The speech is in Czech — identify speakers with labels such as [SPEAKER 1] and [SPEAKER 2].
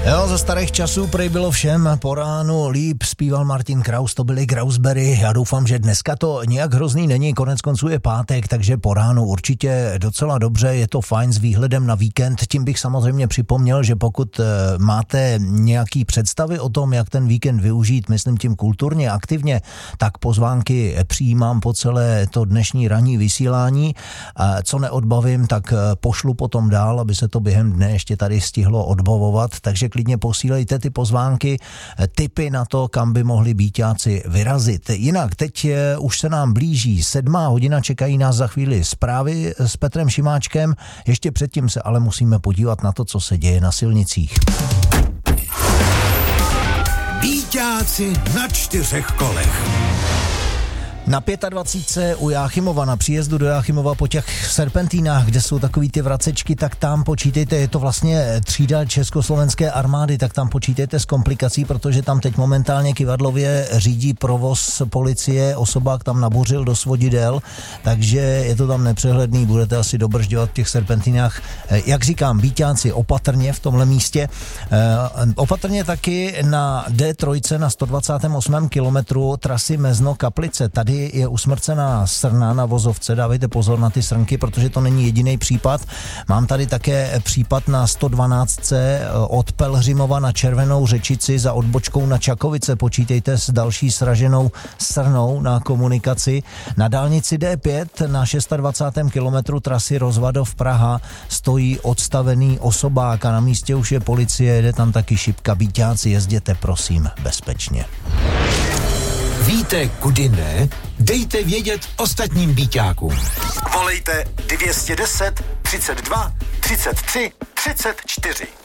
[SPEAKER 1] Jo, ze starých časů prej bylo všem po ránu líp, zpíval Martin Kraus, to byly Krausberry. Já doufám, že dneska to nějak hrozný není, konec konců je pátek, takže po ránu určitě docela dobře, je to fajn s výhledem na víkend. Tím bych samozřejmě připomněl, že pokud máte nějaký představy o tom, jak ten víkend využít, myslím tím kulturně, aktivně, tak pozvánky přijímám po celé to dnešní ranní vysílání. Co neodbavím, tak pošlu potom dál, aby se to během dne ještě tady stihlo odbavovat, takže klidně posílejte ty pozvánky, tipy na to, kam by mohli býťáci vyrazit. Jinak teď už se nám blíží 7:00, čekají nás za chvíli zprávy s Petrem Šimáčkem, ještě předtím se ale musíme podívat na to, co se děje na silnicích.
[SPEAKER 2] Býťáci na 4 kolech.
[SPEAKER 1] Na 25 u Jáchymova, na příjezdu do Jáchymova po těch serpentínách, kde jsou takový ty vracečky, tak tam počítejte, je to vlastně třída československé armády, tak tam počítejte s komplikací, protože tam teď momentálně kyvadlově řídí provoz policie, osobák tam nabořil do svodidel, takže je to tam nepřehledný, budete asi dobržďovat v těch serpentínách. Jak říkám, býťáci opatrně v tomhle místě. Opatrně taky na D3 na 128. kilometru trasy Mezno-Kaplice. Tady je usmrcená srna na vozovce, dávejte pozor na ty srnky, protože to není jediný případ. Mám tady také případ na 112 od Pelhřimova na Červenou Řečici za odbočkou na Čakovice, počítejte s další sraženou srnou na komunikaci. Na dálnici D5 na 26. kilometru trasy Rozvadov Praha stojí odstavený osobák a na místě už je policie, jede tam taky šipka. Býťáci, jezděte prosím bezpečně.
[SPEAKER 2] Víte, kudy ne? Dejte vědět ostatním býťákům.
[SPEAKER 3] Volejte 210 32 33 34.